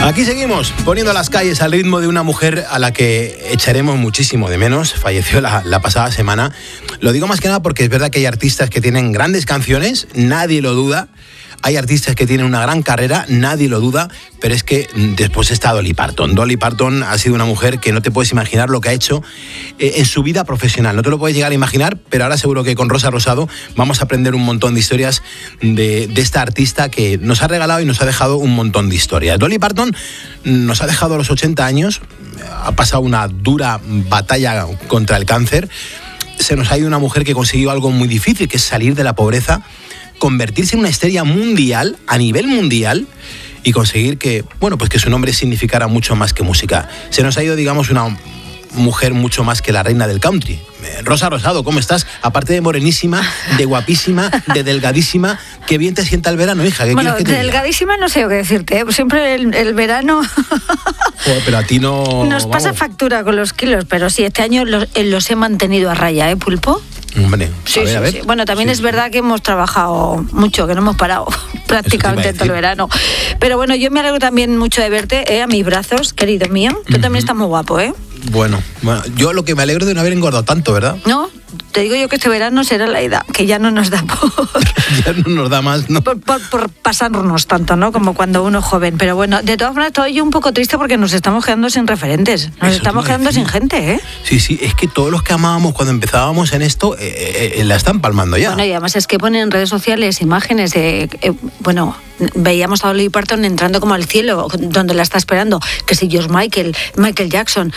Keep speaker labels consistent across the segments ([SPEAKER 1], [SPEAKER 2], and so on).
[SPEAKER 1] Aquí seguimos, poniendo las calles al ritmo de una mujer a la que echaremos muchísimo de menos. Falleció la pasada semana. Lo digo más que nada porque es verdad que hay artistas que tienen grandes canciones, nadie lo duda. Hay artistas que tienen una gran carrera, nadie lo duda, pero es que después está Dolly Parton. Dolly Parton ha sido una mujer que no te puedes imaginar lo que ha hecho en su vida profesional. No te lo puedes llegar a imaginar, pero ahora seguro que con Rosa Rosado vamos a aprender un montón de historias de esta artista que nos ha regalado y nos ha dejado un montón de historias. Dolly Parton nos ha dejado a los 80 años, ha pasado una dura batalla contra el cáncer. Se nos ha ido una mujer que consiguió algo muy difícil, que es salir de la pobreza, convertirse en una estrella mundial, a nivel mundial, y conseguir que, bueno, pues que su nombre significara mucho más que música. Se nos ha ido, digamos, una mujer mucho más que la reina del country. Rosa Rosado, ¿cómo estás? Aparte de morenísima, de guapísima, de delgadísima, qué bien te sienta el verano, hija. ¿Qué
[SPEAKER 2] bueno,
[SPEAKER 1] quieres que te
[SPEAKER 2] delgadísima diga? No sé qué decirte, ¿eh? Siempre el verano
[SPEAKER 1] Joder, pero a ti no...
[SPEAKER 2] nos pasa factura con los kilos, pero sí, este año los he mantenido a raya, ¿eh, Pulpo?
[SPEAKER 1] Hombre,
[SPEAKER 2] sí,
[SPEAKER 1] a ver.
[SPEAKER 2] Sí. Bueno, también es verdad que hemos trabajado mucho, que no hemos parado prácticamente todo el verano. Pero bueno, yo me alegro también mucho de verte, a mis brazos, querido mío. Tú también estás muy guapo, ¿eh?
[SPEAKER 1] Bueno, yo lo que me alegro de no haber engordado tanto, ¿verdad?
[SPEAKER 2] No, te digo yo que este verano será la edad, que ya no nos da
[SPEAKER 1] ya no nos da más, ¿no?
[SPEAKER 2] Por pasarnos tanto, ¿no? Como cuando uno es joven. Pero bueno, de todas formas estoy yo un poco triste porque nos estamos quedando sin referentes. Nos estamos quedando sin gente, ¿eh?
[SPEAKER 1] Sí, es que todos los que amábamos cuando empezábamos en esto la están palmando ya.
[SPEAKER 2] Bueno, y además es que ponen en redes sociales imágenes de... veíamos a Dolly Parton entrando como al cielo, donde la está esperando, que si George Michael Jackson.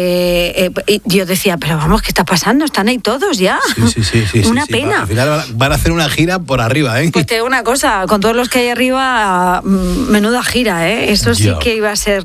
[SPEAKER 2] Y yo decía, pero vamos, ¿qué está pasando? Están ahí todos ya.
[SPEAKER 1] Sí.
[SPEAKER 2] Una pena.
[SPEAKER 1] Al final van a hacer una gira por arriba, ¿eh?
[SPEAKER 2] Pues te digo una cosa, con todos los que hay arriba, menuda gira, ¿eh? Eso sí que iba a ser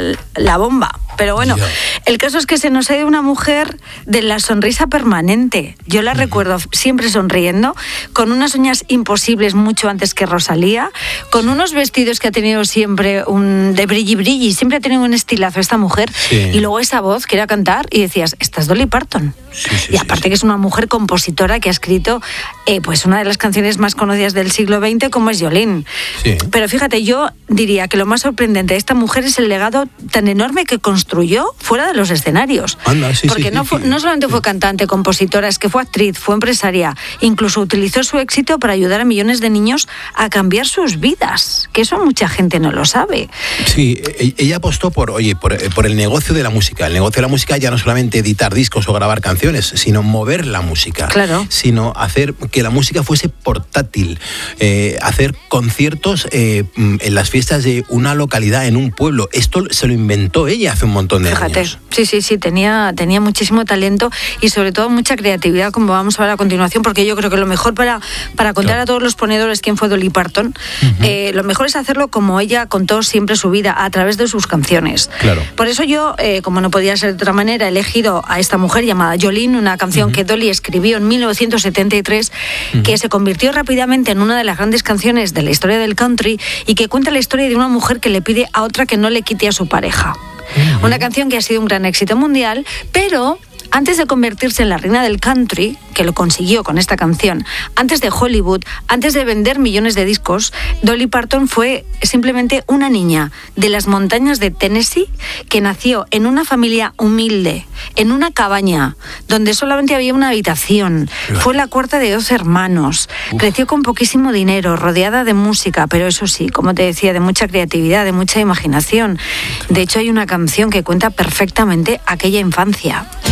[SPEAKER 2] la bomba. Pero bueno, el caso es que se nos ha ido una mujer de la sonrisa permanente. Yo la recuerdo siempre sonriendo, con unas uñas imposibles mucho antes que Rosalía, con unos vestidos que ha tenido siempre de brilli, siempre ha tenido un estilazo esta mujer, y luego esa voz que era cantar y decías, esta es Dolly Parton. Y aparte que es una mujer compositora que ha escrito pues una de las canciones más conocidas del siglo XX, como es Jolene. Pero fíjate, yo diría que lo más sorprendente de esta mujer es el legado tan enorme que construyó fuera de los escenarios. Porque no solamente fue cantante, compositora, es que fue actriz, fue empresaria, incluso utilizó su éxito para ayudar a millones de niños a cambiar sus vidas, que eso mucha gente no lo sabe.
[SPEAKER 1] Sí, ella apostó por el negocio de la música. El negocio de la música ya no solamente editar discos o grabar canciones, sino mover la música.
[SPEAKER 2] Claro.
[SPEAKER 1] Sino hacer que la música fuese portátil, hacer conciertos en las fiestas de una localidad, en un pueblo. Esto se lo inventó ella hace un montón de años.
[SPEAKER 2] Sí, tenía muchísimo talento y sobre todo mucha creatividad, como vamos a ver a continuación, porque yo creo que lo mejor para contar a todos los ponedores quién fue Dolly Parton, lo mejor es hacerlo como ella contó siempre su vida, a través de sus canciones.
[SPEAKER 1] Claro.
[SPEAKER 2] Por eso yo, como no podía ser de otra manera, he elegido a esta mujer llamada Jolene, una canción que Dolly escribió en 1973, que se convirtió rápidamente en una de las grandes canciones de la historia del country y que cuenta la historia de una mujer que le pide a otra que no le quite a su pareja. Una canción que ha sido un gran éxito mundial, pero antes de convertirse en la reina del country, que lo consiguió con esta canción, antes de Hollywood, antes de vender millones de discos, Dolly Parton fue simplemente una niña de las montañas de Tennessee que nació en una familia humilde, en una cabaña, donde solamente había una habitación. Fue la cuarta de 12 hermanos. Creció con poquísimo dinero, rodeada de música, pero eso sí, como te decía, de mucha creatividad, de mucha imaginación. De hecho, hay una canción que cuenta perfectamente aquella infancia.